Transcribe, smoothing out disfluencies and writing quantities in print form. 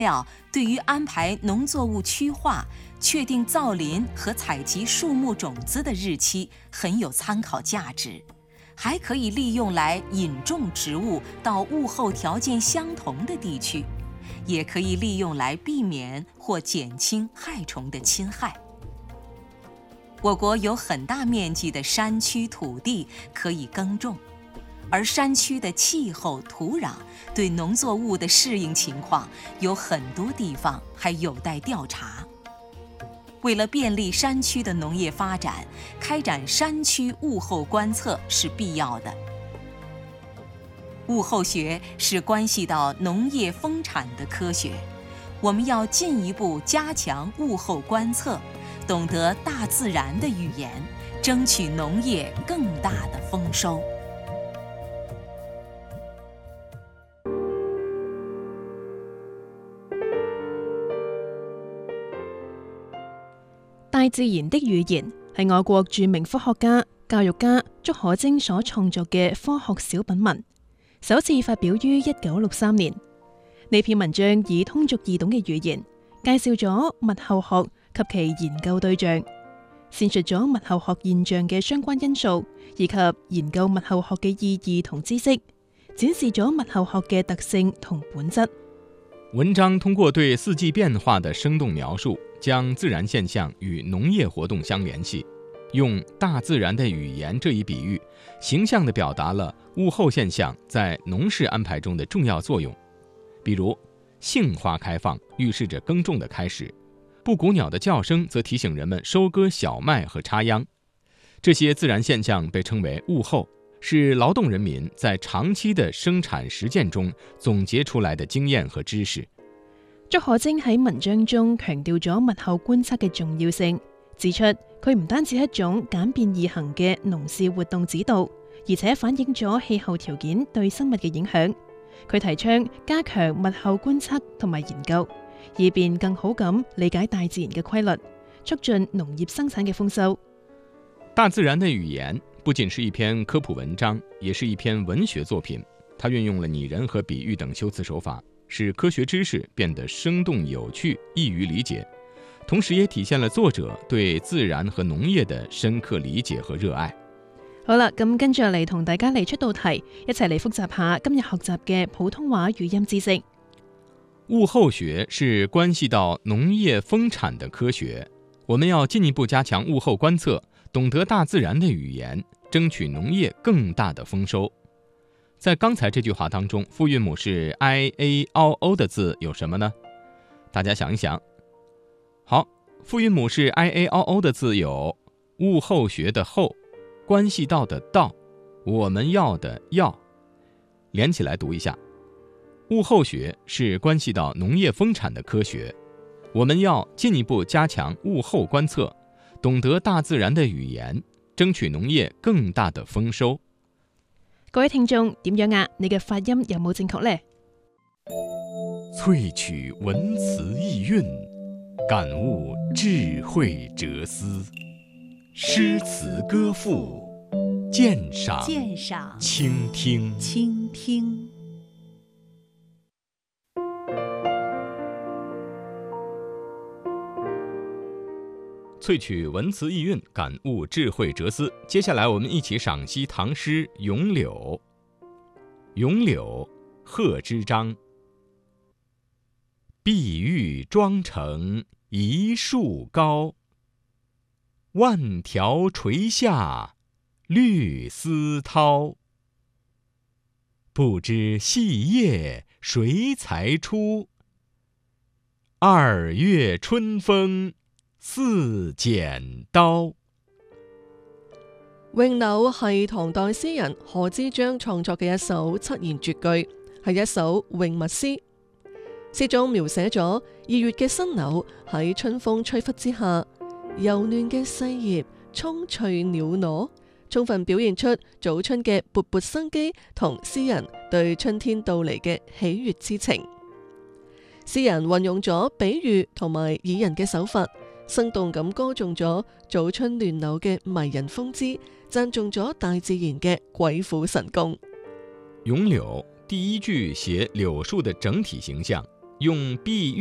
料对于安排农作物区划、确定造林和采集树木种子的日期很有参考价值，还可以利用来引种植物到物候条件相同的地区，也可以利用来避免或减轻害虫的侵害。我国有很大面积的山区土地可以耕种，而山区的气候、土壤对农作物的适应情况有很多地方还有待调查。为了便利山区的农业发展，开展山区物候观测是必要的。物候学是关系到农业丰产的科学，我们要进一步加强物候观测，懂得大自然的语言，争取农业更大的丰收。 大自然的語言係我國著名科學家、教育家竺可楨所創作嘅科學小品文，首次發表於1963年。呢篇文章以通俗易懂嘅語言介紹咗物候學及其研究對象，闡述咗物候學現象嘅相關因素，以及研究物候學嘅意義同知識，展示咗物候學嘅特性同本質。 文章通過對四季變化的生動描述，將自然現象與農業活動相聯繫，用大自然的語言這一比喻，形象地表達了物候現象在農事安排中的重要作用。比如，杏花開放預示着耕種的開始，布谷鳥的叫聲則提醒人們收割小麥和插秧。這些自然現象被稱為物候，是勞動人民在長期的生產實踐中總結出來的經驗和知識。 竺可楨喺文章中強調咗物候觀測嘅重要性，指出佢唔單止係一種簡便易行嘅農事活動指導，而且反映咗氣候條件對生物嘅影響。佢提倡加強物候觀測同埋研究，以便更好咁理解大自然嘅規律，促進農業生產嘅豐收。 大自然的語言不僅是一篇科普文章，也是一篇文學作品。它運用了擬人和比喻等修辭手法，使科學知識變得生動有趣，易於理解，同時也體現了作者對自然和農業的深刻理解和熱愛。 好啦，咁跟住嚟同大家嚟出道題，一齊嚟複習下今日學習嘅普通話語音知識。 物候學是關係到農業豐產的科學，我們要進一步加強物候觀測，懂得大自然的語言，爭取農業更大的豐收。在剛才這句話當中，複韻母是 i a o o 的字有什麼呢？大家想一想。好，複韻母是 i a o o 的字有物候學的候，關係到的到，我們要的要。連起來讀一下。物候學是關係到農業豐產的科學，我們要進一步加強物候觀測，懂得大自然的語言，爭取農業更大的豐收。 各位聽眾點樣啊？你嘅發音有冇正確呢？ 萃取文詞意韻，感悟智慧哲思，詩詞歌賦，鑑賞傾聽。萃取文詞意韻，感悟智慧哲思。接下來我們一起賞析唐詩《詠柳》。詠柳，賀知章。碧玉妝成一樹高，萬條垂下綠絲绦。不知細葉誰裁出，二月春風似剪刀。 詠柳係唐代詩人賀知章創作嘅一首七言絕句，係一首詠物詩。詩中描寫咗2月嘅新柳喺春風吹拂之下，柔嫩嘅細葉蔥翠裊娜，充分表現出早春嘅勃勃生機同詩人對春天到嚟嘅喜悅之情。詩人運用咗比喻同埋擬人嘅手法，生動咁歌頌咗早春亂柳嘅迷人風姿，讚頌咗大自然嘅鬼斧神工。 詠柳第一句寫柳樹的整體形象， 用碧